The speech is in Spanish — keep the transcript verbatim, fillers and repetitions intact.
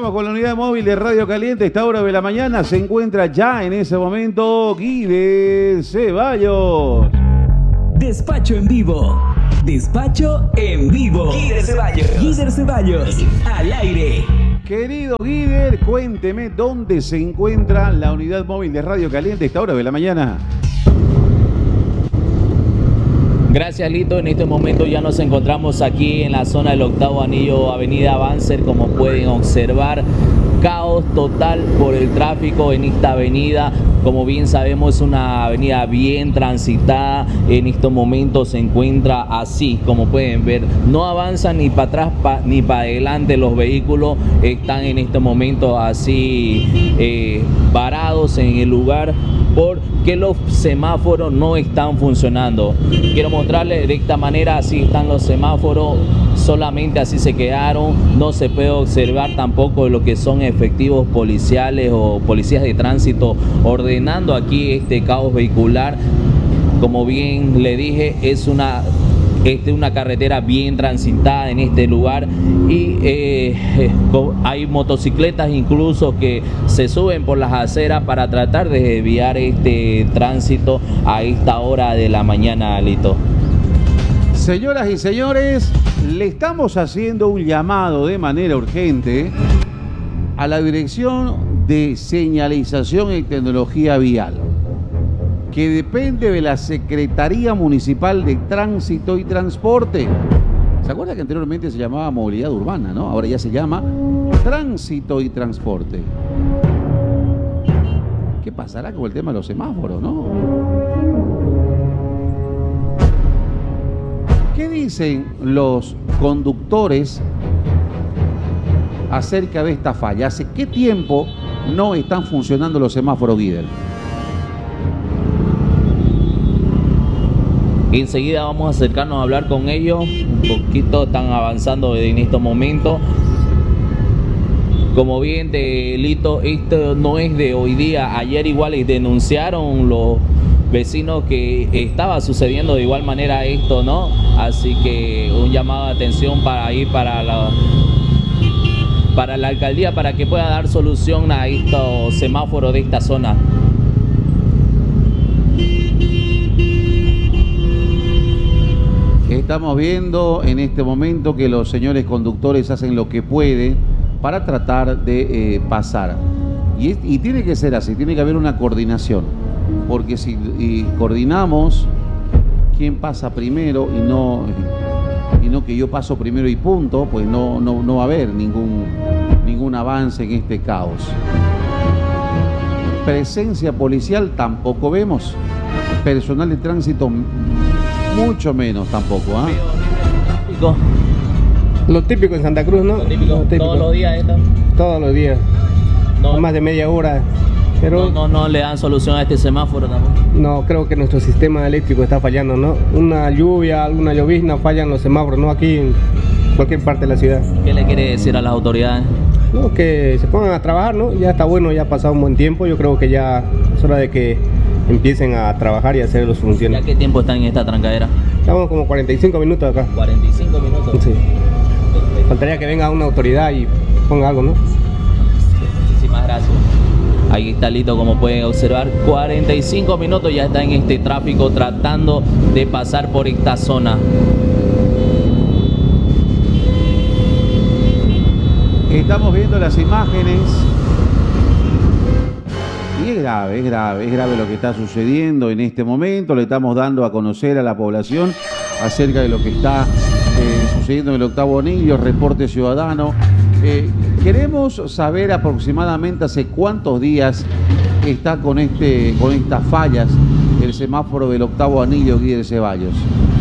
Estamos con la unidad móvil de Radio Caliente. Esta hora de la mañana se encuentra ya en ese momento Guider Ceballos. Despacho en vivo. Despacho en vivo. Guider Ceballos. Guider Ceballos. Al aire. Querido Guider, cuénteme dónde se encuentra la unidad móvil de Radio Caliente a esta hora de la mañana. Gracias, Lito. En este momento ya nos encontramos aquí en la zona del octavo anillo, avenida Banzer. Como pueden observar, caos total por el tráfico en esta avenida. Como bien sabemos, es una avenida bien transitada. En estos momentos se encuentra así, como pueden ver. No avanzan ni para atrás pa, ni para adelante los vehículos. Están en este momento así eh, varados en el lugar porque los semáforos no están funcionando. Quiero mostrarles de esta manera, así están los semáforos, solamente así se quedaron. No se puede observar tampoco lo que son efectivos policiales o policías de tránsito ordenando aquí este caos vehicular. Como bien le dije, es una Esta es una carretera bien transitada en este lugar y eh, hay motocicletas incluso que se suben por las aceras para tratar de desviar este tránsito a esta hora de la mañana, Lito. Señoras y señores, le estamos haciendo un llamado de manera urgente a la Dirección de Señalización y Tecnología Vial, que depende de la Secretaría Municipal de Tránsito y Transporte. ¿Se acuerda que anteriormente se llamaba Movilidad Urbana, no? Ahora ya se llama Tránsito y Transporte. ¿Qué pasará con el tema de los semáforos, no? ¿Qué dicen los conductores acerca de esta falla? ¿Hace qué tiempo no están funcionando los semáforos, Guider? Enseguida vamos a acercarnos a hablar con ellos. Un poquito están avanzando en estos momentos. Como bien de Lito, esto no es de hoy día. Ayer igual denunciaron los vecinos que estaba sucediendo de igual manera esto, ¿no? Así que un llamado de atención para ir para la para la alcaldía para que pueda dar solución a estos semáforos de esta zona. Estamos viendo en este momento que los señores conductores hacen lo que pueden para tratar de eh, pasar. Y, es, y tiene que ser así, tiene que haber una coordinación. Porque si y coordinamos quién pasa primero y no, y no que yo paso primero y punto, pues no, no, no va a haber ningún, ningún avance en este caos. Presencia policial tampoco vemos. Personal de tránsito mucho menos tampoco, ¿ah? ¿eh? Lo típico en Santa Cruz, ¿no? Lo típico, Lo típico. Todos los días esto. Todos los días. No, más de media hora. Pero no, no, no le dan solución a este semáforo tampoco. No, creo que nuestro sistema eléctrico está fallando, ¿no? Una lluvia, alguna llovizna, fallan los semáforos, ¿no? Aquí en cualquier parte de la ciudad. ¿Qué le quiere decir a las autoridades? No, que se pongan a trabajar, ¿no? Ya está bueno, ya ha pasado un buen tiempo. Yo creo que ya es hora de que empiecen a trabajar y a hacer los funciones. ¿Ya qué tiempo están en esta trancadera? Estamos como cuarenta y cinco minutos acá. cuarenta y cinco minutos. Sí. Faltaría que venga una autoridad y ponga algo, ¿no? Muchísimas gracias. Ahí está Lito, como pueden observar, cuarenta y cinco minutos ya está en este tráfico tratando de pasar por esta zona. Estamos viendo las imágenes y es grave, es grave, es grave lo que está sucediendo en este momento. Le estamos dando a conocer a la población acerca de lo que está eh, sucediendo en el octavo anillo, reporte ciudadano. Eh, queremos saber aproximadamente hace cuántos días está con, este, con estas fallas el semáforo del octavo anillo, Guider Ceballos.